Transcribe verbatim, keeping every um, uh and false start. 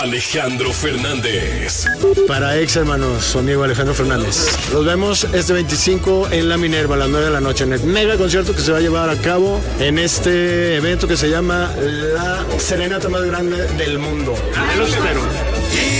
Alejandro Fernández. Para ex hermanos, su amigo Alejandro Fernández. Los vemos este veinticinco en la Minerva a las nueve de la noche en el mega concierto que se va a llevar a cabo en este evento que se llama la serenata más grande del mundo. Los espero.